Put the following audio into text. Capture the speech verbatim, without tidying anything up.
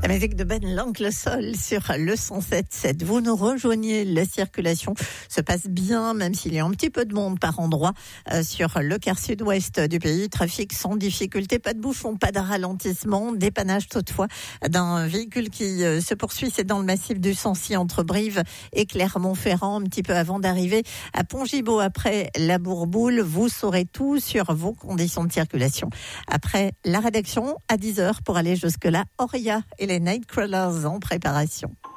La musique de Ben Lanklesol sur le cent sept sept. Vous nous rejoignez, la circulation se passe bien, même s'il y a un petit peu de monde par endroit euh, sur le quart sud-ouest du pays. Trafic sans difficulté, pas de bouchons, pas de ralentissement. Dépannage toutefois d'un véhicule qui euh, se poursuit, c'est dans le massif du Sancy entre Brive et Clermont-Ferrand, un petit peu avant d'arriver à Pont-Gibaud après la Bourboule. Vous saurez tout sur vos conditions de circulation. Après la rédaction à dix heures pour aller jusque-là, Auria et les Nightcrawlers en préparation.